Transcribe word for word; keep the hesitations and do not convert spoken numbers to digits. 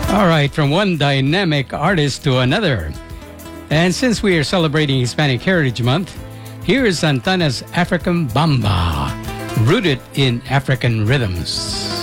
All right, from one dynamic artist to another. And since we are celebrating Hispanic Heritage Month, here is Santana's African Bamba, rooted in African rhythms.